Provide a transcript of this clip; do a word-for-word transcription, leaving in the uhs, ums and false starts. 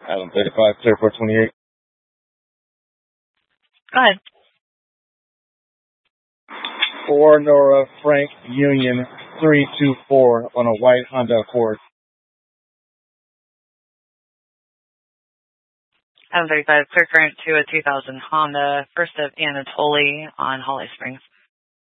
Adam thirty-five, clear for twenty-eight. Go ahead. For Nora Frank Union three two four on a white Honda Accord. Adam thirty-five, clear current to a two thousand Honda, first of Anatoly on Holly Springs.